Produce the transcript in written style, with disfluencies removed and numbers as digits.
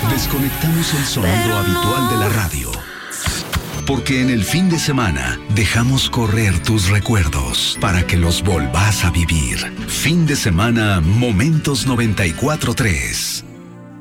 Desconectamos el sonido habitual de la radio. Porque en el fin de semana dejamos correr tus recuerdos para que los volvás a vivir. Fin de semana Momentos 94.3.